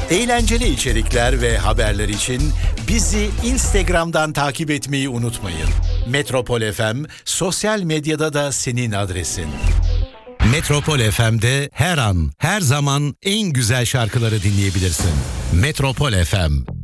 Eğlenceli içerikler ve haberler için bizi Instagram'dan takip etmeyi unutmayın. Metropol FM sosyal medyada da senin adresin. Metropol FM'de her an, her zaman en güzel şarkıları dinleyebilirsin. Metropol FM.